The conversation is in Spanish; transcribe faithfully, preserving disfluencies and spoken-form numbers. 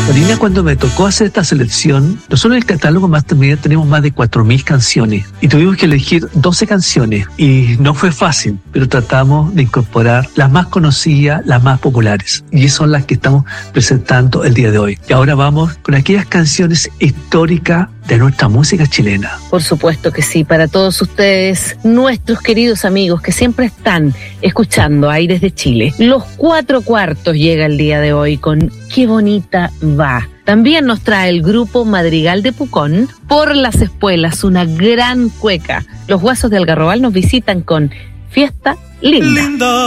Marina, cuando me tocó hacer esta selección, nosotros en el catálogo Más Media tenemos más de cuatro mil canciones y tuvimos que elegir doce canciones y no fue fácil, pero tratamos de incorporar las más conocidas, las más populares, y esas son las que estamos presentando el día de hoy. Y ahora vamos con aquellas canciones históricas de nuestra música chilena. Por supuesto que sí, para todos ustedes, nuestros queridos amigos que siempre están escuchando Aires de Chile. Los Cuatro Cuartos llega el día de hoy con Qué bonita va. También nos trae el grupo Madrigal de Pucón, Por las Espuelas, una gran cueca. Los Guasos de Algarrobal nos visitan con Fiesta Linda. Linda.